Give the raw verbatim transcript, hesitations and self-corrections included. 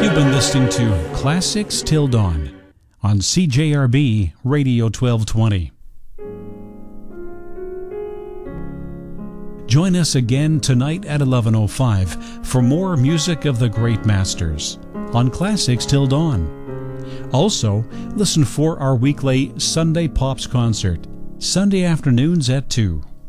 You've been listening to Classics Till Dawn on C J R B Radio twelve twenty. Join us again tonight at eleven oh five for more music of the great masters on Classics Till Dawn. Also, listen for our weekly Sunday Pops concert, Sunday afternoons at two.